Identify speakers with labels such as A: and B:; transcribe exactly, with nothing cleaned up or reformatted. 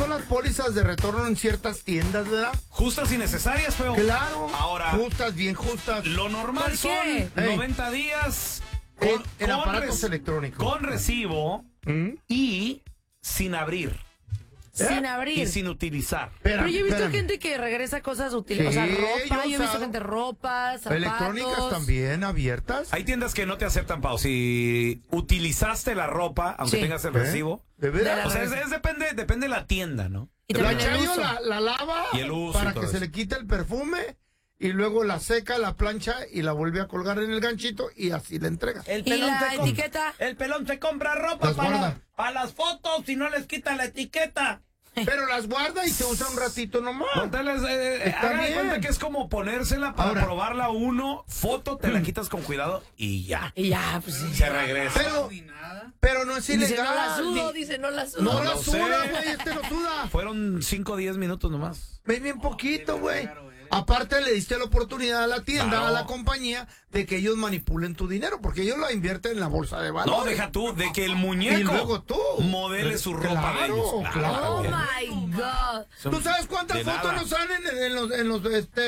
A: son las pólizas de retorno en ciertas tiendas, ¿verdad?
B: Justas y necesarias, feo.
A: Claro.
B: Ahora,
A: justas, bien justas.
B: Lo normal son
A: Ey.
B: noventa días con,
A: En, en
B: con
A: aparatos
B: reci-
A: electrónicos.
B: con recibo
A: ¿Mm?
B: y sin abrir.
C: Sin
B: Y
C: abrir.
B: sin utilizar.
A: Espérame,
C: Pero yo he visto
A: espérame.
C: gente que regresa cosas útiles. O sea,
A: Sí,
C: ropa.
A: yo he
C: Yo he visto
A: usado.
C: gente ropa, zapatos.
A: Electrónicas también abiertas.
B: Hay tiendas que no te aceptan, Pau. Si utilizaste la ropa, aunque
C: Sí.
B: tengas el
A: ¿Eh?
B: recibo.
A: ¿De
C: De la
A: veras?
B: O sea, es, es depende, depende de la tienda, ¿no?
C: Y
A: La
C: también el
A: Chayo
C: uso.
A: la, la lava
B: Y el uso
A: para
B: y todo
A: que se
B: eso.
A: le quite el perfume y luego la seca, la plancha y la vuelve a colgar en el ganchito y así la entrega.
D: El
C: ¿Y
D: pelón,
C: la
D: se com-
C: etiqueta?
D: el pelón se compra ropa
A: Las
D: para,
A: guarda.
D: para las fotos y no les quita la etiqueta.
A: Pero las guarda y se usa un ratito nomás.
B: Montarles, eh,
A: Está
B: hagan de
A: bien.
B: cuenta que es como ponérsela para
A: Ahora.
B: probarla uno, foto, te la quitas con cuidado y ya.
C: Y ya, pues sí.
B: Se regresa.
A: Pero, pero no es
C: Dice,
A: ilegal.
C: no la sudo,
A: ni-
C: dice, no la sudo.
A: No
B: No
A: la
B: lo
A: suda,
B: sé.
A: güey, este no suda.
B: Fueron cinco o diez minutos nomás.
A: Ven bien poquito, güey. Aparte le diste la oportunidad a la tienda,
B: Claro.
A: a la compañía, de que ellos manipulen tu dinero, porque ellos la invierten en la bolsa de valores.
B: No, deja tú, de que el muñeco
A: Y luego tú.
B: modele su ropa de
A: Claro,
B: ellos.
A: claro.
C: Oh
B: también.
C: my God.
A: ¿Tú sabes cuántas
B: De
A: fotos
B: nada.
A: nos salen en, en los, en los este,